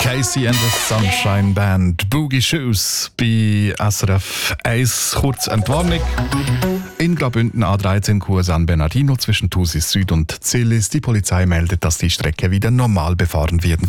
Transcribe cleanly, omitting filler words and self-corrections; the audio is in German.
Casey and the Sunshine Band, Boogie Shoes bei SRF 1. Kurz Entwarnung. In Graubünden A13 Kurs San Bernardino zwischen Thusis Süd und Zillis. Die Polizei meldet, dass die Strecke wieder normal befahren wird.